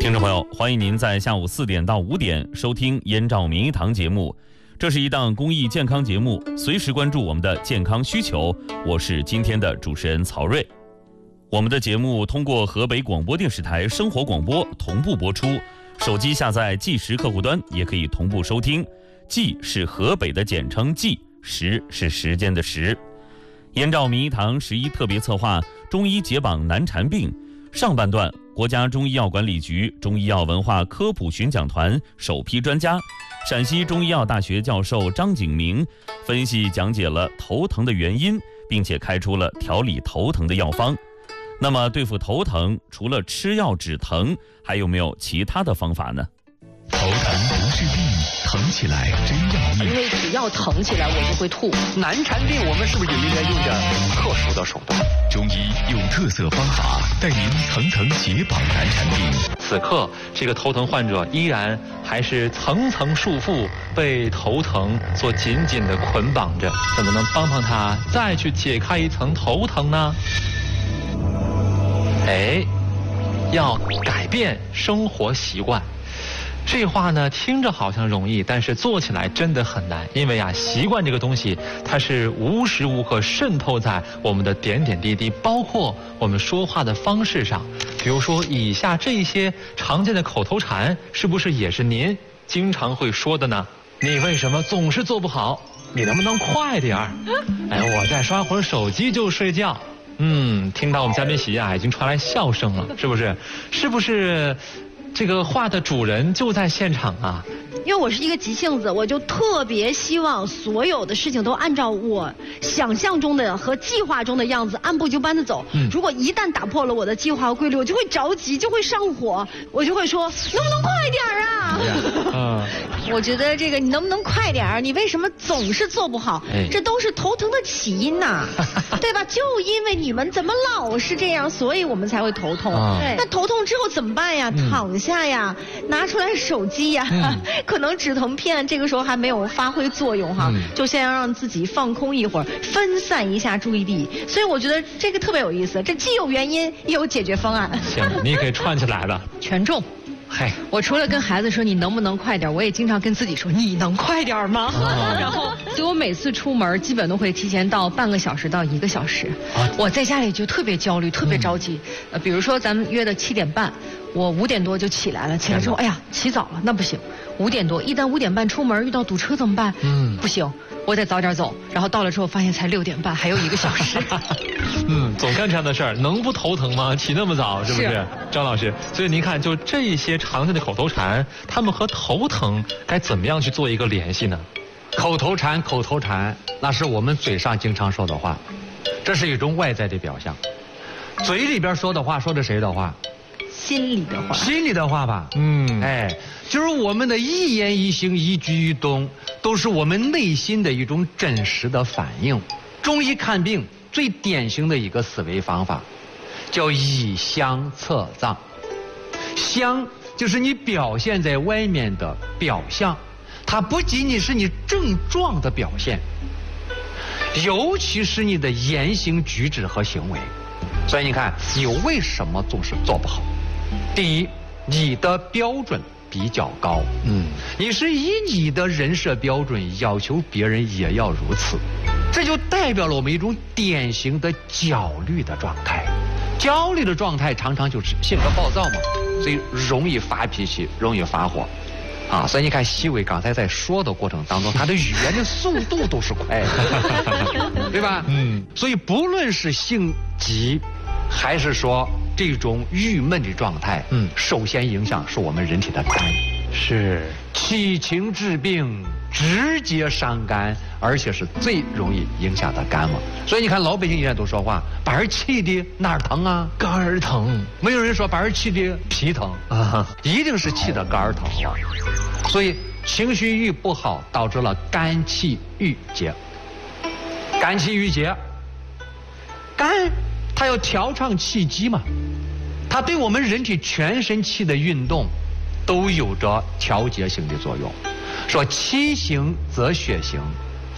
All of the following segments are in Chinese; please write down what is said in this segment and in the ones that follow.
听众朋友，欢迎您在下午4点到5点收听燕赵名医堂节目。这是一档公益健康节目，随时关注我们的健康需求。我是今天的主持人曹瑞。我们的节目通过河北广播电视台生活广播同步播出，手机下载计时客户端也可以同步收听。计是河北的简称计，时是时间的时。燕赵名医堂11特别策划中医解绑难缠病上半段，国家中医药管理局中医药文化科普巡讲团首批专家陕西中医药大学教授张景明分析讲解了头疼的原因，并且开出了调理头疼的药方。那么对付头疼，除了吃药止疼，还有没有其他的方法呢？ 头疼不是病，疼起来真要命。 因为只要疼起来我就会吐。 难缠病我们是不是也应该用点特殊的手段？ 中医用特色方法带您层层解绑难缠病。 此刻这个头疼患者依然还是层层束缚，被头疼所紧紧地捆绑着。怎么能帮他再去解开一层头疼呢？要改变生活习惯。这话呢听着好像容易，但是做起来真的很难。因为习惯这个东西，它是无时无刻渗透在我们的点点滴滴，包括我们说话的方式上。比如说以下这些常见的口头禅，是不是也是您经常会说的呢？你为什么总是做不好？你能不能快点儿？我再刷会儿手机就睡觉。听到我们嘉宾喜已经传来笑声了，是不是？是不是这个话的主人就在现场啊？ 因为我是一个急性子，我就特别希望所有的事情都按照我想象中的和计划中的样子按部就班的走。如果一旦打破了我的计划和规律，我就会着急，就会上火，我就会说能不能快点啊？我觉得这个你能不能快点儿？你为什么总是做不好？这都是头疼的起因呐，对吧？就因为你们怎么老是这样，所以我们才会头痛。那头痛之后怎么办呀？躺下呀，拿出来手机呀。可能止疼片这个时候还没有发挥作用哈，就先要让自己放空一会儿，分散一下注意力。所以我觉得这个特别有意思，这既有原因也有解决方案。 行，你给串起来了。 权重。我除了跟孩子说你能不能快点，我也经常跟自己说你能快点吗？然后，所以我每次出门基本都会提前到半个小时到1个小时。我在家里就特别焦虑，特别着急。比如说咱们约的7点半，我5点多就起来了，起来之后，起早了，那不行。5点多，一旦5点半出门遇到堵车怎么办？不行，我得早点走。然后到了之后发现才6点半，还有1个小时。 总干这样的事儿，能不头疼吗？起那么早，是不是？张老师，所以您看，就这些常见的口头禅，他们和头疼该怎么样去做一个联系呢？ 口头禅，那是我们嘴上经常说的话，这是一种外在的表象。嘴里边说的话，说的谁的话？ 心里的话吧。就是我们的一言一行一举一动都是我们内心的一种真实的反应。中医看病最典型的一个思维方法叫以象测脏。象就是你表现在外面的表象，它不仅仅是你症状的表现，尤其是你的言行举止和行为。所以你看你为什么总是做不好？第一，你的标准比较高，你是以你的人设标准要求别人也要如此，这就代表了我们一种典型的焦虑的状态。焦虑的状态常常就是性格暴躁嘛，所以容易发脾气，容易发火所以你看西伟刚才在说的过程当中，他的语言的速度都是快的，对吧？所以不论是性急还是说这种郁闷的状态，首先影响是我们人体的肝， 是七情治病直接伤肝，而且是最容易影响的肝嘛。所以你看老百姓现在都说话，把人气的哪儿疼啊？ 肝儿疼。 没有人说把人气的脾疼一定是气的肝儿疼。所以情绪郁不好，导致了肝气郁结。肝气郁结，肝它要调畅气机嘛，它对我们人体全身气的运动都有着调节性的作用。说气行则血行，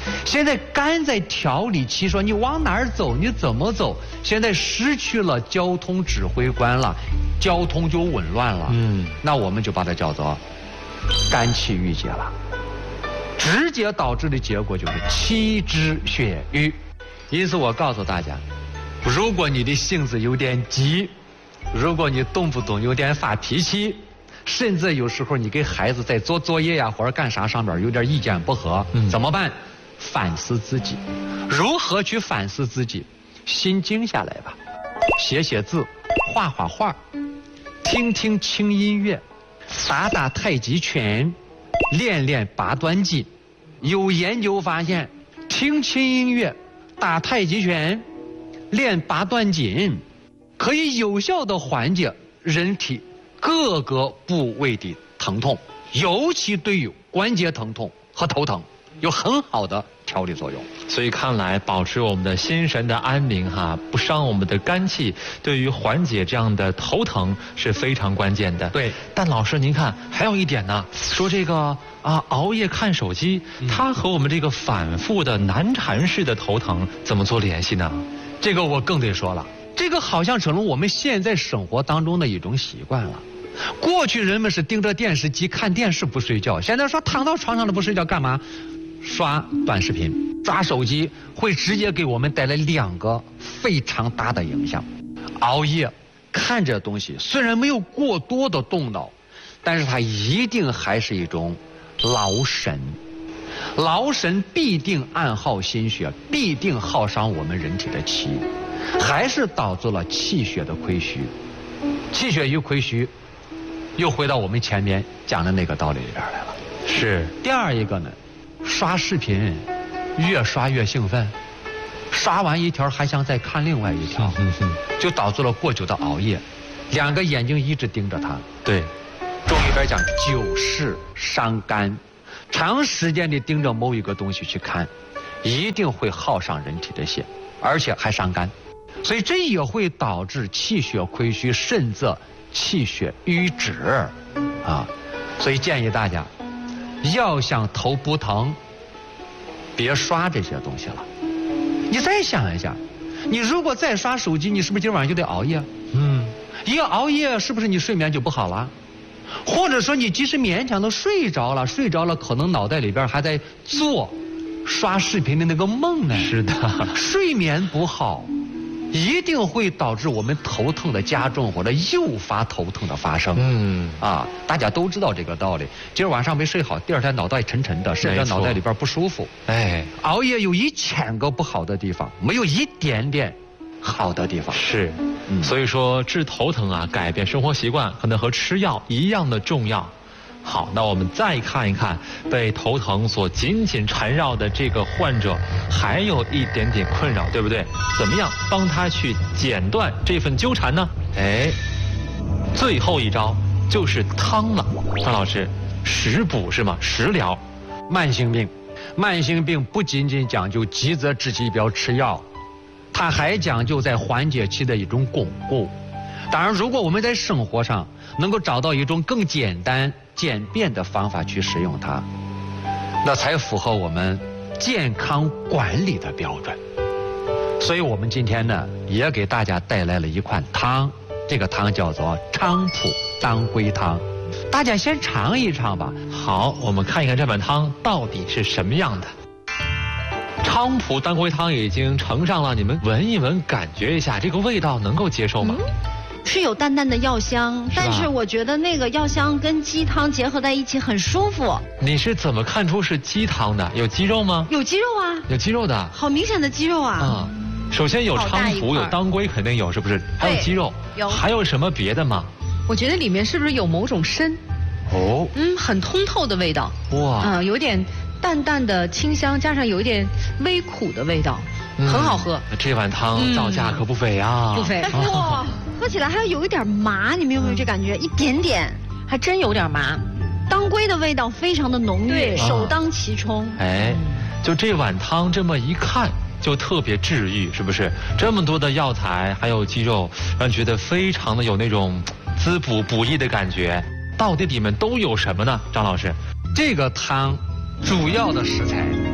现在肝在调理气，说你往哪儿走，你怎么走？现在失去了交通指挥官了，交通就紊乱了。那我们就把它叫做肝气郁结了，直接导致的结果就是气滞血瘀。因此我告诉大家，如果你的性子有点急，如果你动不动有点发脾气，甚至有时候你给孩子在做作业呀或者干啥上面有点意见不合，怎么办？反思自己。如何去反思自己？心静下来吧，写写字，画画画，听听轻音乐，打打太极拳，练练八段锦。有研究发现，听轻音乐，打太极拳，练八段锦，可以有效地缓解人体各个部位的疼痛，尤其对于关节疼痛和头疼有很好的调理作用。 所以看来保持我们的心神的安宁不伤我们的肝气，对于缓解这样的头疼是非常关键的。 对， 但老师您看还有一点呢，说这个熬夜看手机，它和我们这个反复的难缠式的头疼怎么做联系呢？ 这个我更得说了，这个好像成了我们现在生活当中的一种习惯了。过去人们是盯着电视机看电视不睡觉，现在说躺到床上都不睡觉干嘛？刷短视频，刷手机，会直接给我们带来2个非常大的影响。熬夜看这东西虽然没有过多的动脑，但是它一定还是一种劳神，劳神必定暗耗心血，必定耗伤我们人体的气，还是导致了气血的亏虚。气血与亏虚又回到我们前面讲的那个道理里边来了。 是。 第二一个呢，刷视频越刷越兴奋，刷完一条还想再看另外一条，就导致了过久的熬夜，2个眼睛一直盯着它。 对， 中医里边讲久视伤肝，长时间的盯着某一个东西去看，一定会耗上人体的血，而且还伤肝，所以这也会导致气血亏虚，甚至气血瘀滞所以建议大家要想头不疼，别刷这些东西了。你再想一下，你如果再刷手机，你是不是今晚上就得熬夜？一熬夜是不是你睡眠就不好了？或者说你即使勉强的睡着了，可能脑袋里边还在做刷视频的那个梦呢。 是的， 睡眠不好一定会导致我们头疼的加重，或者诱发头疼的发生。大家都知道这个道理。今儿晚上没睡好，第二天脑袋沉沉的，甚至脑袋里边不舒服。熬夜有1000个不好的地方，没有一点点好的地方。 是，所以说治头疼改变生活习惯可能和吃药一样的重要。好，那我们再看一看被头疼所紧紧缠绕的这个患者，还有一点点困扰，对不对？怎么样帮他去剪断这份纠缠呢？最后一招就是汤了。张老师，食补是吗？食疗。 慢性病不仅仅讲究急则治其标吃药，它还讲究在缓解期的一种巩固。当然，如果我们在生活上能够找到一种更简单简便的方法去使用它，那才符合我们健康管理的标准。所以我们今天呢，也给大家带来了一款汤，这个汤叫做菖蒲当归汤，大家先尝一尝吧。 好，我们看一看这碗汤到底是什么样的。菖蒲当归汤已经盛上了，你们闻一闻，感觉一下这个味道能够接受吗？ 是有淡淡的药香，但是我觉得那个药香跟鸡汤结合在一起很舒服。 你是怎么看出是鸡汤的？有鸡肉吗？ 有鸡肉啊， 有鸡肉的， 好明显的鸡肉啊。 首先有菖蒲，有当归，肯定有，是不是？还有鸡肉， 有。 还有什么别的吗？ 我觉得里面是不是有某种参？很通透的味道。哇，有点淡淡的清香，加上有一点微苦的味道，很好喝。 这碗汤造价可不菲啊！ 不菲。 哇，喝起来还有一点麻，你们有没有这感觉？一点点， 还真有点麻。 当归的味道非常的浓郁，首当其冲。 就这碗汤这么一看就特别治愈，是不是？这么多的药材还有鸡肉，让人觉得非常的有那种滋补补益的感觉。到底里面都有什么呢？张老师， 这个汤主要的食材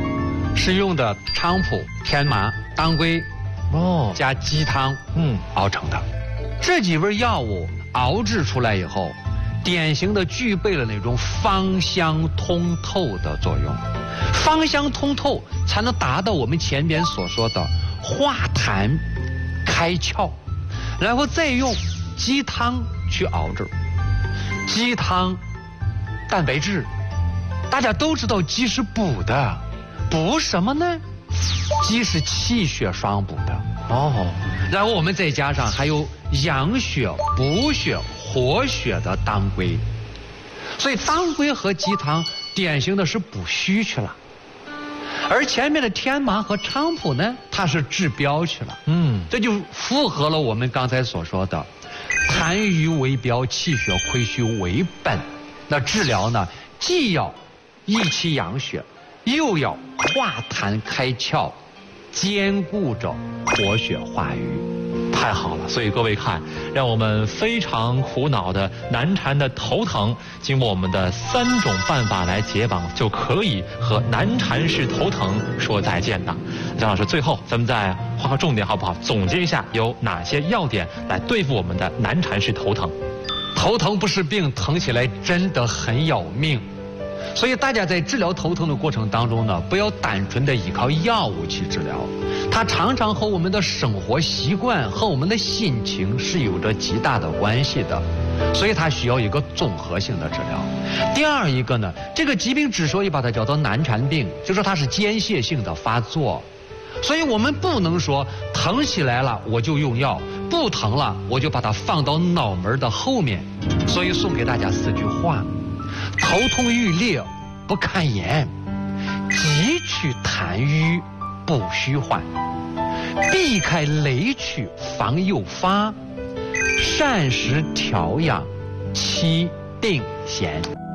是用的菖蒲、天麻、当归加鸡汤熬成的。这几味药物熬制出来以后，典型的具备了那种芳香通透的作用。芳香通透才能达到我们前边所说的化痰开窍，然后再用鸡汤去熬制。鸡汤蛋白质，大家都知道鸡是补的，补什么呢？鸡是气血双补的然后我们再加上还有养血补血活血的当归，所以当归和鸡汤典型的是补虚去了。而前面的天麻和菖蒲呢，它是治标去了。这就符合了我们刚才所说的痰瘀为标，气血亏虚为本。那治疗呢，既要益气养血，又要化痰开窍，兼顾着活血化瘀。 太好了，所以各位看，让我们非常苦恼的难缠的头疼，经过我们的3种办法来解绑，就可以和难缠式头疼说再见了。张老师，最后咱们再画个重点好不好？总结一下有哪些要点来对付我们的难缠式头疼？ 头疼不是病，疼起来真的很要命。所以大家在治疗头疼的过程当中呢，不要单纯的依靠药物去治疗，它常常和我们的生活习惯和我们的心情是有着极大的关系的，所以它需要一个综合性的治疗。第二一个呢，这个疾病之所以把它叫做难缠病，就是它是间歇性的发作，所以我们不能说疼起来了我就用药，不疼了我就把它放到脑门的后面。所以送给大家4句话：头痛欲裂不看眼，急取痰瘀补虚患，避开雷曲防诱发，膳食调养期定闲。